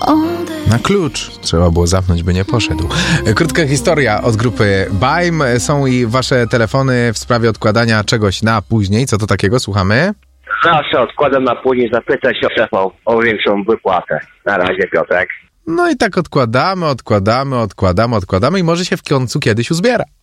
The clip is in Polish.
Na klucz trzeba było zamknąć, by nie poszedł. Krótka historia od grupy Baim. Są i wasze telefony w sprawie odkładania czegoś na później. Co to takiego? Słuchamy. Zawsze odkładam na później, zapytać się szefą o większą wypłatę. Na razie, Piotrek. No i tak odkładamy i może się w końcu kiedyś uzbiera.